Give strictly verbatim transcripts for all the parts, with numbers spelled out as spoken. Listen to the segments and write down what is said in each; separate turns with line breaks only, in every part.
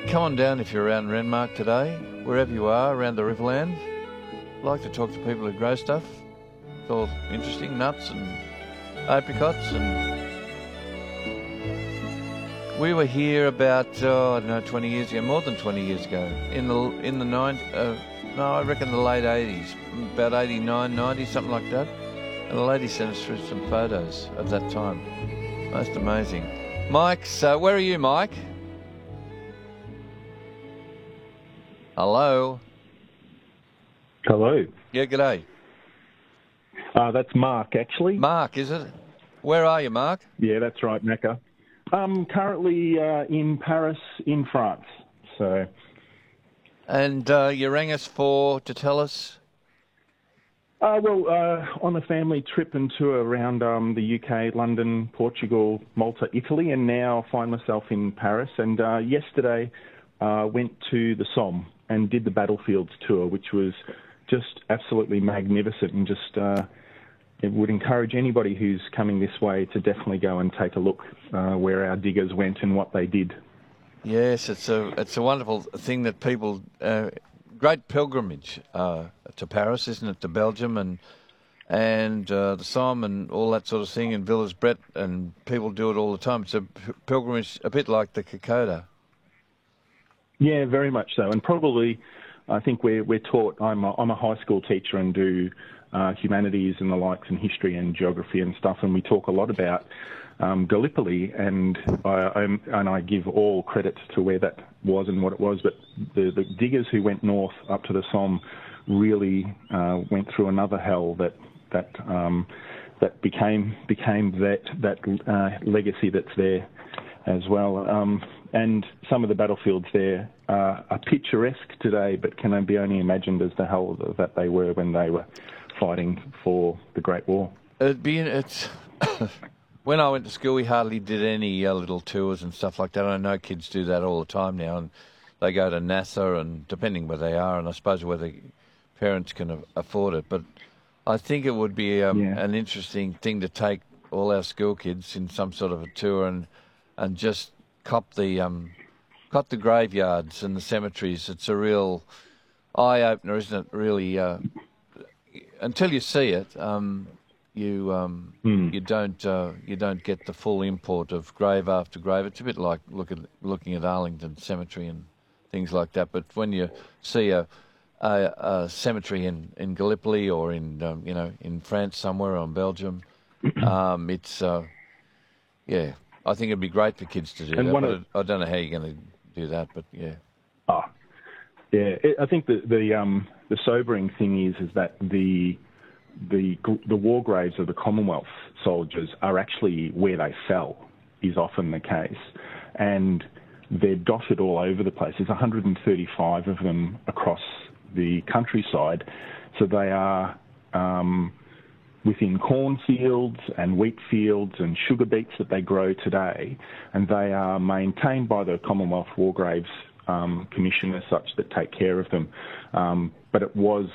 come on down if you're around Renmark today, wherever you are around the Riverland. I like to talk to people who grow stuff. It's all interesting, nuts and apricots. And we were here about, oh, I don't know, twenty years ago, more than twenty years ago, in the in the nine, uh, no, I reckon the late eighties, about eighty-nine, ninety, something like that. And the lady sent us through some photos of that time. Most amazing. Mike, so where are you, Mike? Hello?
Hello.
Yeah, g'day.
Uh, that's Mark, actually.
Mark, is it? Where are you, Mark?
Yeah, that's right, Macca. I'm currently uh, in Paris, in France. So.
And uh, you rang us for to tell us?
Uh, well, uh, on a family trip and tour around um, the U K, London, Portugal, Malta, Italy, and now find myself in Paris. And uh, yesterday uh, went to the Somme and did the Battlefields tour, which was just absolutely magnificent, and just uh, it would encourage anybody who's coming this way to definitely go and take a look uh, where our diggers went and what they did.
Yes, it's a it's a wonderful thing that people, uh, great pilgrimage uh, to Paris, isn't it, to Belgium and and uh, the Somme and all that sort of thing, and Villers-Bret, and people do it all the time. It's a pilgrimage, a bit like the Kokoda.
Yeah, very much so, and probably I think we're we're taught. I'm a, I'm a high school teacher and do uh, humanities and the likes, and history and geography and stuff, and we talk a lot about um, Gallipoli, and I I'm, and I give all credit to where that was and what it was. But the the diggers who went north up to the Somme really uh, went through another hell that that um, that became became that that uh, legacy that's there as well. Um, and some of the battlefields there uh, are picturesque today, but can be only imagined as the hell that they were when they were fighting for the Great War.
It'd be, it's when I went to school, we hardly did any uh, little tours and stuff like that. I know kids do that all the time now, and they go to NASA, and depending where they are, and I suppose whether parents can afford it. But I think it would be um,
yeah.
an interesting thing to take all our school kids in some sort of a tour and and just cop the um, cop the graveyards and the cemeteries. It's a real eye opener, isn't it? Really, uh, until you see it, um, you um,
mm.
you don't uh, you don't get the full import of grave after grave. It's a bit like look at looking at Arlington Cemetery and things like that. But when you see a a, a cemetery in, in Gallipoli or in um, you know in France somewhere or in Belgium, um, it's uh, yeah. I think it'd be great for kids to do
and
that. But
of,
I don't know how you're going to do that, but yeah.
Oh, yeah. I think the the um, the sobering thing is is that the the the war graves of the Commonwealth soldiers are actually where they fell. Is often the case, and they're dotted all over the place. There's one hundred thirty-five of them across the countryside, so they are. Um, within cornfields and wheat fields and sugar beets that they grow today, and they are maintained by the Commonwealth War Graves um, Commission as such that take care of them. Um, but it was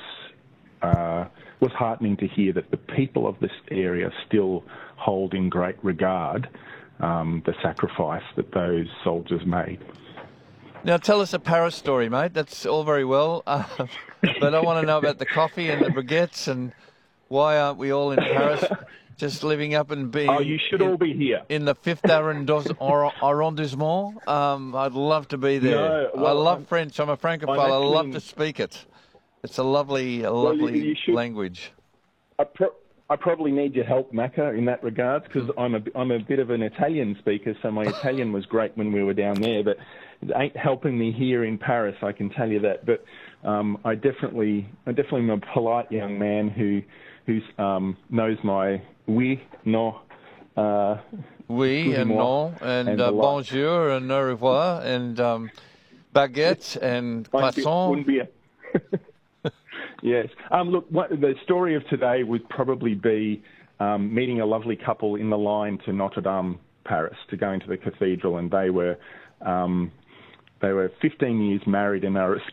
uh, was heartening to hear that the people of this area still hold in great regard um, the sacrifice that those soldiers made.
Now tell us a Paris story, mate. That's all very well, uh, but I want to know about the coffee and the baguettes and why aren't we all in Paris, just living up and being...
Oh, you should
in,
all be here.
In the fifth arrondissement. Um, I'd love to be there.
No, well,
I love
I'm,
French. I'm a Francophile. I love
in,
to speak it. It's a lovely, a
well,
lovely
you, you should,
language.
I, pro- I probably need your help, Macca, in that regard, because I'm a, I'm a bit of an Italian speaker, so my Italian was great when we were down there, but it ain't helping me here in Paris, I can tell you that. But um, I definitely, I definitely am a polite young man who... who um, knows my oui, no, uh,
oui and non, and,
and
uh, bonjour and au revoir, and um, baguette and croissant.
Wouldn't be a yes. Um, look, what, the story of today would probably be um, meeting a lovely couple in the line to Notre Dame, Paris, to go into the cathedral, and they were um, they were fifteen years married, and they were